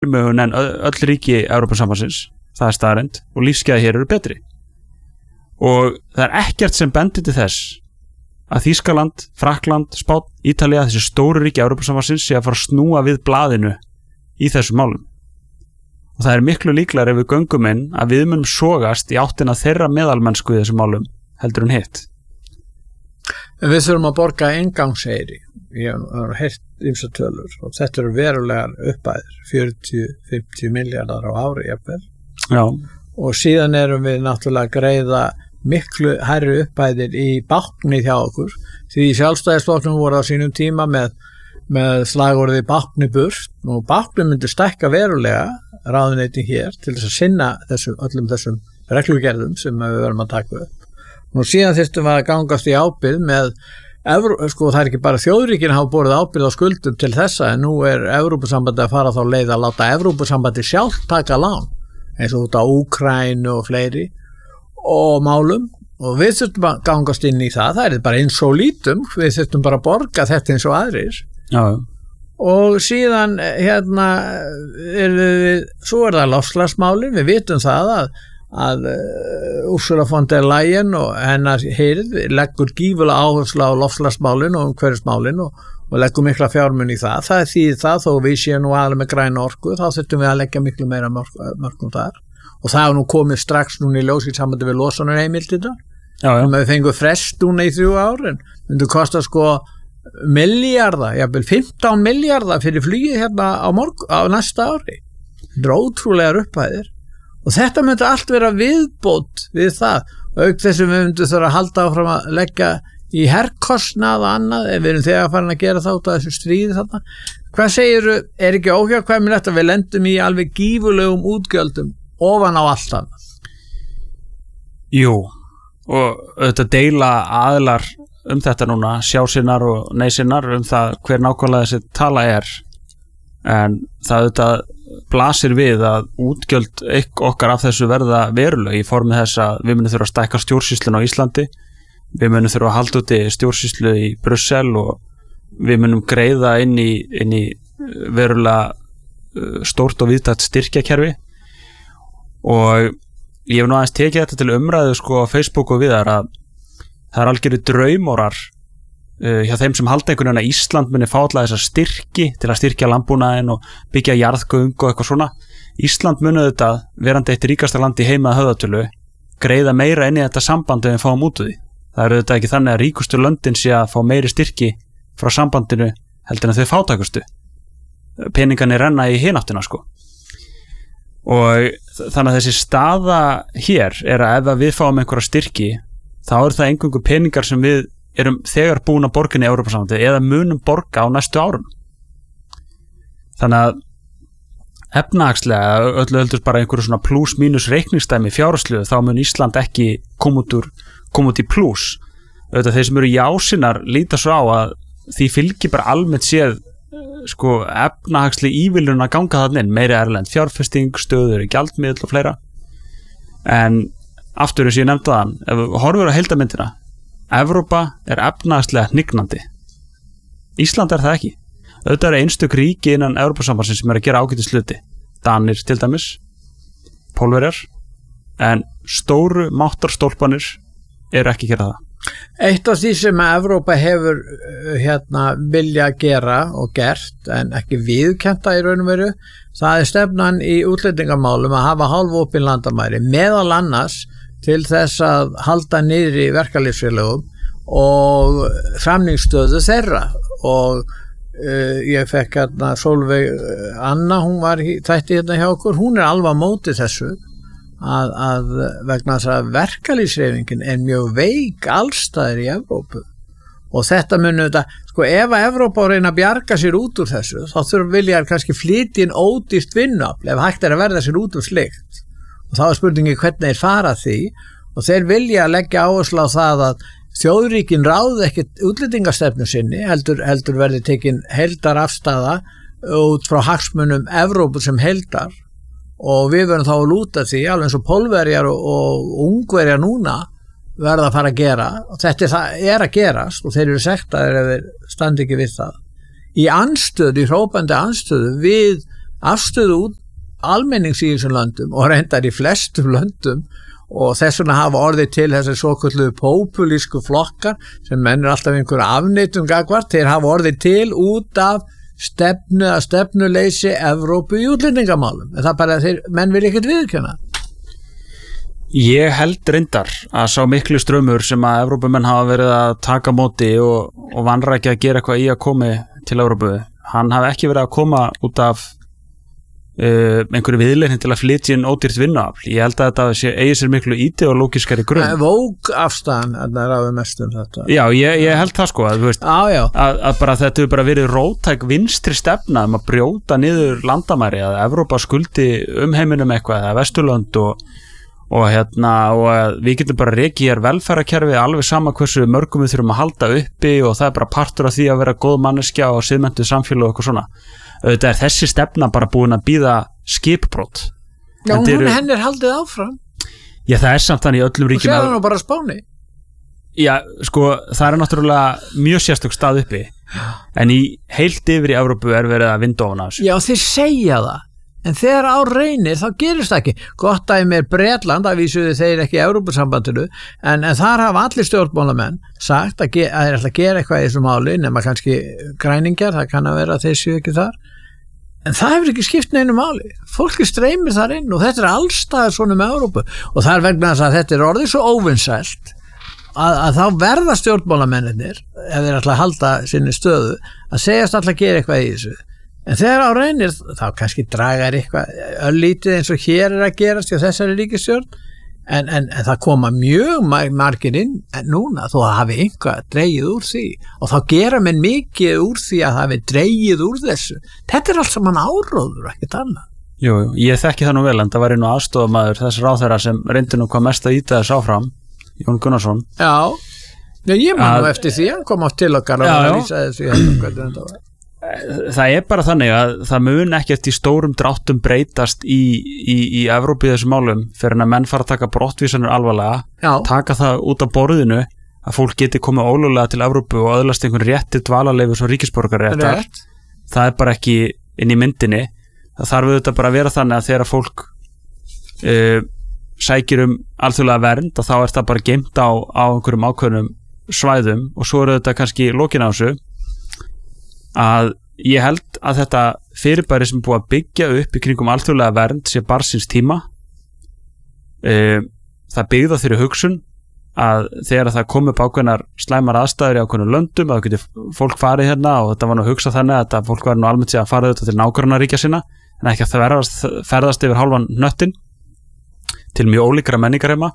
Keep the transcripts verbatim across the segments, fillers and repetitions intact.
mögun en öll ríki Evrópusambandsins, það er staðreynd og lífsgæði hér eru betri og það er ekkert sem bendir til þess að Þýskaland, Frakkland, Spánn, Ítalía, þessi stóru ríki Evrópusambandsins sé að fara að snúa við blaðinu í þessum málum og það er miklu líklegra ef við göngum inn að við munum sogast í áttina þeirra meðalmennsku í þessum málum heldur en hitt. Við þurfum að borga ingangseyri. Ég har heyrt ýmsar tölur og þetta eru verulegar uppæðir, fjörutíu til fimmtíu milljarðar á ári jafnvel. Já. Og síðan erum við náttúrulega að greiða miklu hærri uppæðir í báknið hjá okkur, því sjálfstæðisflokknum voru á sínum tíma með, með slagorðið báknið burt og báknið myndi stækka verulega ráðuneytin hér til þess að sinna þessum, öllum þessum reglugerðum sem við verðum að taka upp. Nú síðan þyrstum við að gangast í ábyrgð með, Evro, sko það er ekki bara þjóðríkin hafa borið ábyrgð á skuldum til þessa en nú er Evrópusambandi að fara þá leið að láta Evrópusambandi sjálf taka lán eins og út á Úkraínu og fleiri og málum og við þurftum að gangast inn í það, það er bara eins og lítum, við þurftum bara að borga þetta eins og aðrir. Já. Og síðan hérna er við, svo er það loftslagsmálin, við vitum það að að Ursula von der Leyen og hennar heyrið leggur gífulega áherslu á loftslagsmálin og umhverfismálin og, og leggur mikla fjármuni í það. Það er því það þó við séum nú aðlega með græna orku, þá þurftum við að leggja miklu meira mörgum þar. Og það er nú komið strax núna í ljós í sambandi við losunarheimildirnar. Já, já. Við fengum frest núna í þrjú ár en myndu kosta sko milljarða, jafnvel fimmtán milljarða fyrir flugið hérna á, morg, á næsta ári. Þetta er ótrúlegar upphæðir. Og þetta myndi allt vera viðbót við það, auk þessum við myndum þurfa að halda áfram að leggja í herkostnað og annað, ef við erum þegar farin að gera þá út af þessu stríði þarna. Hvað segirðu, er ekki óhjákvæmilegt að við lendum í alveg gífurlegum útgjöldum ofan á allt annað? Jú, og auðvitað deila aðilar um þetta núna, sjásinnar og neysinnar um það hver nákvæmlega þessi tala er, en það auðvitað blasir við að útgjöld okkar af þessu verða veruleg í formi þess að við munum þurfa að stækka stjórnsýslun á Íslandi, við munum þurfa að halda úti stjórnsýslu í Brussel og við munum greiða inn í, inn í verulega stórt og víðtækt styrkjakerfi og ég hef nú aðeins tekið þetta til umræðu sko á Facebook og viðar að það er algjörðu draumórar Uh, hjá þeim sem halda einhvern veginn að Ísland muni fá alla þessa styrki til að styrkja landbúnaðinn og byggja jarðgöng og eitthvað svona. Ísland muni þetta verandi eitt ríkasta land í heima að höfðatölu greiða meira inn í þetta samband ef við fáum út úr því. Það er þetta ekki þannig að ríkustu löndin sé að fá meiri styrki frá sambandinu heldur en þau fátækustu. Peningarnir renna í hináttina sko. Og þannig að þessi staða hér er að ef við fáum einhverja styrki þá er það einhverjum peningar sem við erum þegar búin að borga inn í Evrópusambandið eða munum borga á næstu árum. Þannig að efnahagslega öllu heldur bara einhverju svona plus mínus reikningsdæmi fjárhagslega þá mun Ísland ekki koma út, úr, koma út í plus. Auðvitað þeir sem eru jásinnar líta svo á að því fylgir bara almennt séð sko efnahagslega íviljun að ganga þarna inn, meiri erlend fjárfesting, stöður í gjaldmiðl og fleira. En aftur eins og ég nefndi þann, ef við horfum á heildarmyndina Evrópa er efnahagslega hnignandi. Ísland er það ekki. Auðvitað er einstök ríki innan Evrópusambandsins sem er að gera ágætis hluti. Danir til dæmis, Pólverjar, en stóru máttarstólpanir eru ekki að gera það. Eitt af því sem Evrópa hefur hérna vilja að gera og gert en ekki viðurkennta í raun og veru, það er stefnan í útlendingamálum að hafa hálfopin landamæri, meðal annars til þess að halda niður í verkalýðsfélögum og framningsstöðu þeirra og uh, ég fekk hérna Sólveig Anna, hún var í þætti hérna hjá okkur, hún er alveg á móti þessu að, að vegna þess að verkalýðshreyfingin er mjög veik allstaðir í Evrópu og þetta munu þetta, sko ef að Evrópa reyna að bjarga sér út úr þessu þá þurfum vilja kannski flytja inn ódýrt vinnuafl ef hægt er að verða sér út úr slíkt. Og þá er spurningi hvernig þeir fara því og þeir vilja að leggja áherslu á það að þjóðríkin ráði ekkert útlendingastefnu sinni, heldur, heldur verði tekin heildar afstaða út frá hagsmunum Evrópu sem heildar og við verðum þá að lúta því alveg eins og Pólverjar og, og Ungverjar núna verða að fara að gera og þetta er, það er að gerast og þeir eru sektaðir ef þeir standi ekki við það. Í anstöðu, í hrópandi anstöðu við afstöðu út almennings í þessum löndum og reyndar í flestum löndum og þess vegna hafa orðið til þessar svokulluðu populísku flokkar sem menn er alltaf einhverja afneitum gagvart, þeir hafa orðið til út af stefnu að stefnuleysi Evrópu í útlendingamálum en það bara þeir, menn vil ekkert viðurkenna. Ég held reyndar að sá miklu strömmur sem að Evrópumenn hafa verið að taka móti og, og vanrækja að gera eitthvað í að komi til Evrópu, hann hafi ekki verið að koma út af Uh, einhverju viðleikni til að flytja inn ódýrt vinnuafl. Ég held að þetta sé, eigi sér miklu ideológiskari grunn. Vók afstæðan að það ráði mest um þetta. Já, ég, ég held það sko að, þú veist, ah, að, að bara þetta hefur bara verið róttæk vinstri stefna um að brjóta niður landamæri að Evrópa skuldi um heiminum eitthvað eða Vesturlönd og, og hérna og að við getum bara rekið hér velferðarkerfi alveg sama hversu mörgum við þurfum að halda uppi og það er bara partur af því að vera góð manneskja og siðmenntuð samfélag og eitthvað svona. Auðvitað er þessi stefna bara búin að býða skipbrot. Já, hún eru... henn er haldið áfram. Já, það er samt þannig í öllum ríkjum. Og sér hann nú bara Spáni. Já, sko, það er náttúrulega mjög sérstök stað uppi. En í heilt yfir í Evrópu er verið að vinda ofan á þessu. Já, þeir segja það. En þegar á reynir, þá gerist það ekki. Gott dæmi er Bretland, að vísuðu þeir ekki í Evrópusambandinu, en, en þar hafa allir stjórnmálamenn sagt að, ge, að þeir ætla að gera eitthvað í þessu máli, nema kannski græningjar, það kann að vera að þeir séu ekki þar. En það hefur ekki skipt neinu máli. Fólki streymir þar inn og þetta er allstaðar svona með Evrópu. Og það er vegna þess að þetta er orðið svo óvinsælt að, að þá verða stjórnmálamennir, ef þeir ætla að halda sinni stöðu, að segjast alltaf að gera eitthvað í þessu. En þegar á reynir, þá kannski dragar eitthvað öllítið eins og hér er að gerast hjá þessari ríkisstjórn, en, en, en það koma mjög margir inn núna þó að hafi einhvað dregið úr því og þá gera menn mikið úr því að hafi dregið úr þessu. Þetta er allt saman áróður, ekkert annað. Jú, ég þekki það nú vel, en það var einu aðstofamaður þess ráðherra sem reyndi nú hvað mest að íta þess áfram, Jón Gunnarsson. Já, já ég man nú eftir því, hann kom átt til okkar og hann lýsaði þessu hvernig þetta var. Það er bara þannig að það mun ekkert í stórum dráttum breytast í, í, í Evrópu í þessum málum fyrir en að menn fara að taka brottvísanir alvarlega, Já. taka það út af borðinu að fólk geti komið ólöglega til Evrópu og öðlast einhvern rétti dvalarleyfis og ríkisborgarréttar. Það er bara ekki inn í myndinni. Það þarf auðvitað bara að vera þannig að þegar fólk uh, sækir um alþjóðlega vernd og þá er það bara geymt á, á einhverjum ákveðnum svæðum og svo er þetta kannski lokin á þessu að ég held að þetta fyrirbæri sem búið að byggja upp í kringum alþjóðlega vernd sé barnsins tíma. e, það byggða þeirri hugsun að þegar það kom upp ákveðnar slæmar aðstæður í ákveðnum löndum að það geti fólk farið hérna og þetta var nú hugsað þannig að þetta fólk var nú almennt sér að fara þetta til nágrannaríkja sinna en ekki að það ferðast, ferðast yfir hálfan hnöttin til mjög ólíkra menningarheima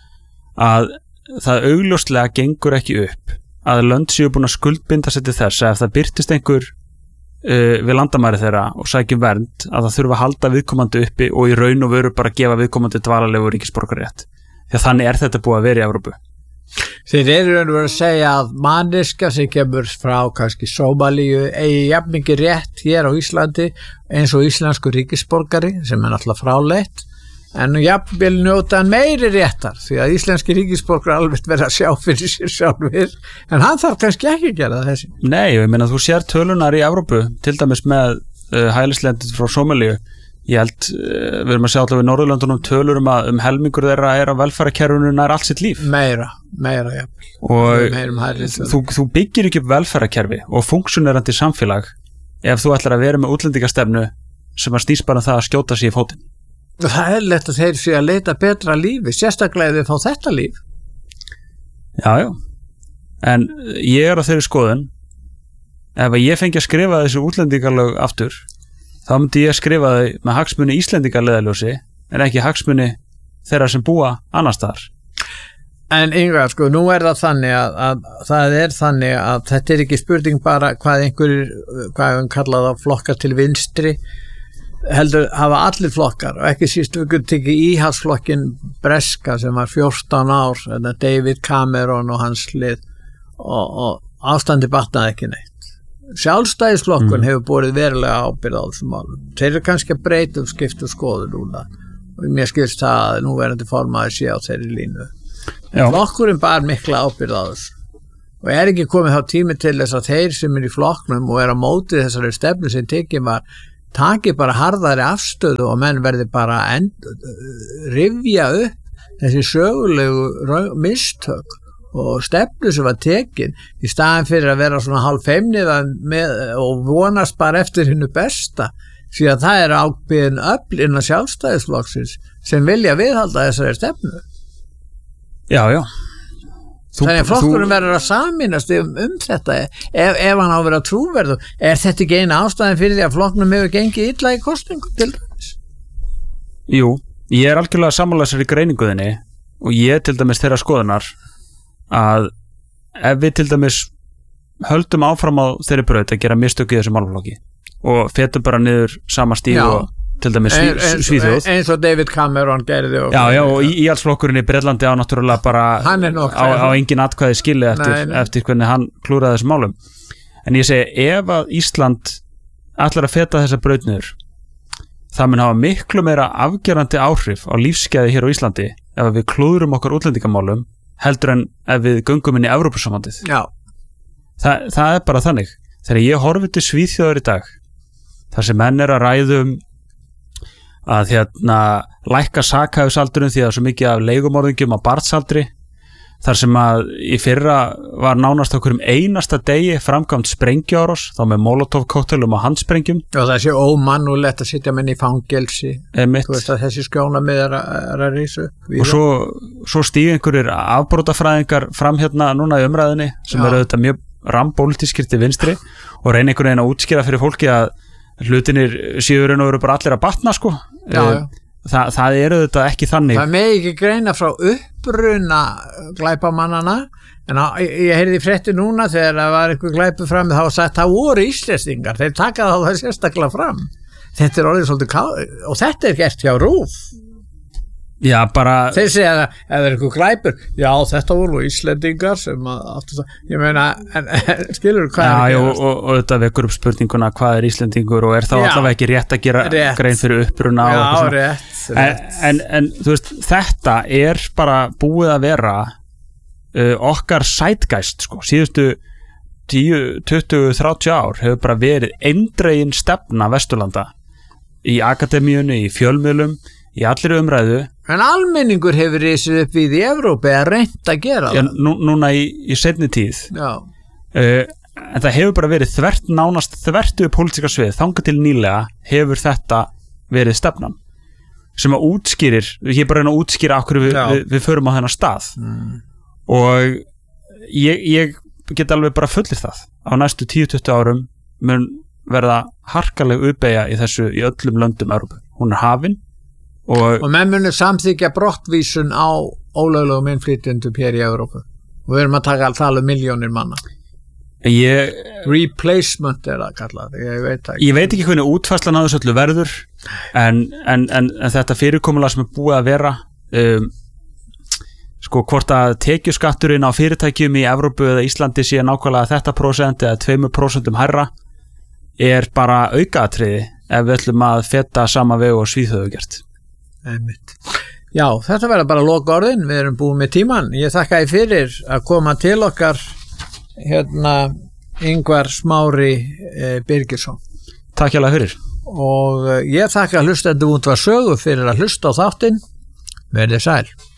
að það augljóslega gengur ekki upp að lönd séu búin að skuldbinda sér til þess að ef það birtist einhver uh, við landamæri þeirra og sækjum vernd að það þurfa að halda viðkomandi uppi og í raun og veru bara að gefa viðkomandi dvalarleyfi og ríkisborgarrétt. Því að þannig er þetta búið að vera í Evrópu. Þeir eru raun og veru að segja að manneska sem kemur frá kannski Sómalíu eigi jafn mikið rétt hér á Íslandi eins og íslensku ríkisborgari sem er náttúrulega fráleitt en jafnvel njóta meiri réttar því að íslenski ríkisborgar alveg verða að sjá fyrir sér sjálfur en hann þarf kannski ekki að gera þessi. Nei, ég meina þú sér tölunar í Evrópu til dæmis með uh, hælisleitendur frá Sómalíu. Ég held, uh, við erum að sjá allavega í Norðurlöndunum tölur um að um helmingur þeirra er á velferðarkerfinu nær allt sitt líf. Meira, meira jafnvel. Og þú, þú byggir ekki upp velferðarkerfi og funksjonerandi samfélag ef þú ætlar að vera með útlendingastefnu sem að snýst bara það að skjóta sig í fótinn. Það er lett að þeir sé að leita betra lífi, sérstaklega ef þeir fá þetta líf. Já, já. En ég er á þeirri skoðun, ef ég fengi að skrifa þessu útlendingarlög aftur, þá myndi ég að skrifa þau með hagsmuni Íslendingarleiðarljósi, en ekki hagsmuni þeirra sem búa annars staðar. En Ingvar, sko, nú er það þannig að, að það er þannig að þetta er ekki spurning bara hvað einhverjir, hvað við kallað á flokkar til vinstri, heldur hafa allir flokkar og ekki síst við getum tekið íhaldsflokkin breska sem var fjórtán ár David Cameron og hans lið og, og ástandi batnaði ekki neitt. Sjálfstæðisflokkun mm. hefur borið verulega ábyrgð á þessum málum. Þeir eru kannski að breyta um skiptu skoðu núna og mér skilst það að núverandi formaður sé á þeirri línu. En flokkurinn bar mikla ábyrgð á þessu og er ekki komið þá tími til þess að þeir sem er í flokknum og er á móti þessari stefnu sem tekið var taki bara harðari afstöðu og menn verði bara end, rifja upp þessi sögulegu mistök og stefnu sem var tekin í staðin fyrir að vera svona hálf feimnið og vonast bara eftir hinnu besta, því að það er ákveðin öfl innan sjálfstæðisflokksins sem vilja viðhalda þessari stefnu. Já, já. Þú, Þannig að flokkurinn þú... verður að saminast um, um þetta ef, ef hann á að vera trúverður. Er þetta ekki eina ástæðin fyrir því að flokknum hefur gengið illa í kosningum til dæmis? Jú, ég er algjörlega sammála þessari greininguðinni og ég til dæmis þeirra skoðunar að ef við til dæmis höldum áfram á þeirri braut að gera mistök í þessu málflokki og fetum bara niður sama stíð og til dæmis sví, eins, Svíþjóð eins og David Cameron gerði og já, já, og í, íhaldsflokkurinn í Bretlandi á náttúrulega bara á, á engin atkvæði skilið eftir, nei, nei. eftir hvernig hann klúraði þessum málum en ég segi ef að Ísland ætlar að feta þessa braut niður það mun hafa miklu meira afgerandi áhrif á lífsgæði hér á Íslandi ef við klúðurum okkar útlendingamálum heldur en ef við göngum inn í Evrópusambandið. Já. Þa, það er bara þannig. Þegar ég horfi til Svíþjóðar í dag, þar sem menn er að ræðum að hérna lækka sakhæfisaldurinn því að svo mikið af leigumorðingjum á barnsaldri, þar sem að í fyrra var nánast okkur um einasta degi framkvæmt sprengjuárás, þá með molotov-kóktelum og handsprengjum. Og það sé ómannulegt að sitja menn í fangelsi. Emitt. Þú veist að þessi skjónamið er að rísa upp. Og svo, svo stíg einhverjir afbrótafræðingar fram hérna núna í umræðinni sem eru auðvitað mjög rambólítískir til vinstri og reyna einhvern veginn að útskýra fyrir fólki að hlutinir síður en eru bara allir að batna sko. Já, já. Þa, það eru þetta ekki þannig. Það með ekki greina frá uppruna glæpamannana en á, ég heyrði frétti núna þegar það var einhver glæpu fram þá sagt það voru íslendingar, þeir taka þá það sérstaklega fram. Þetta er orðið svolítið ká... og þetta er gert hjá RÚV. Já, bara... Þeir segja að ef það er einhver glæpur, já þetta voru íslendingar sem að, ég meina, en, en, skilur hvað já, er já, og, og þetta vekur upp spurninguna hvað er íslendingur og er þá já, allavega ekki rétt að gera rétt. Grein fyrir uppruna já, og rétt, rétt. En, en, en þú veist, þetta er bara búið að vera uh, okkar sætgæst sko, síðustu tíu, tuttugu, þrjátíu ár hefur bara verið eindregin stefna Vesturlanda í akademíunni, í fjölmiðlum, í allir umræðu. En almenningur hefur risið upp við í Evrópu að reynda að gera það. Já, nú, núna í, í seinni tíð. Já. Uh, en það hefur bara verið þvert nánast þvert við pólitíska svið. Þangað til nýlega hefur þetta verið stefnan. Sem að útskýrir, ég er bara að útskýra okkur við, við, við förum á þennan stað. Mm. Og ég, ég get alveg bara fullir það. Á næstu tíu til tuttugu árum mun verða harkaleg uppeyja í þessu í öllum löndum Evrópu. Hún er hafin. Og, og menn munir samþykja brottvísun á ólöglegum innflytjendum hér í Evrópu og við erum að taka að tala um milljónir manna ég, replacement er það kallað ég veit ekki, ég veit ekki hvernig útfærslan á þessu öllu verður en, en, en, en þetta fyrirkomulag sem er búið að vera um, sko hvort að tekjuskatturinn á fyrirtækjum í Evrópu eða Íslandi sé nákvæmlega þetta prósent eða tveimur prósentum hærra er bara aukaatriði ef við ætlum að feta sama vegu og Svíþjóð gert. Einmitt. Já, þetta verður bara loka orðin, við erum búin með tíman. Ég þakka þér fyrir að koma til okkar hérna Ingvar Smári eh, Birgisson. Takk hérlega fyrir. Og eh, ég þakka hlustandi Útvarp Sögu fyrir að hlusta á þáttinn. Verðið sæl.